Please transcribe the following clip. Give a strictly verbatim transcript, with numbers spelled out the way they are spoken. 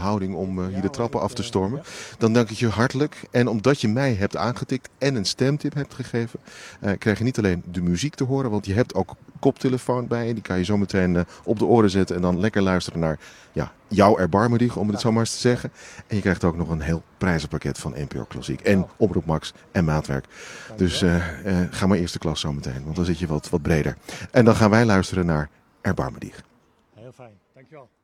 houding om uh, hier de trappen af te stormen. Dan dank ik je hartelijk. En omdat je mij hebt aangetikt en een stemtip hebt gegeven, uh, krijg je niet alleen de muziek te horen, want je hebt ook koptelefoon bij je. Die kan je zo meteen uh, op de oren zetten en dan lekker luisteren naar ja, jouw erbarmedicht, om het zo maar eens te zeggen. En je krijgt ook nog een heel prijzenpakket van N P O Klassiek en Omroep Max en Maatwerk. Dus uh, uh, ga maar eerste klas zo meteen, want dan zit je wat, wat breder. En dan gaan wij luisteren naar Erbarmedicht. Heel fijn, dankjewel.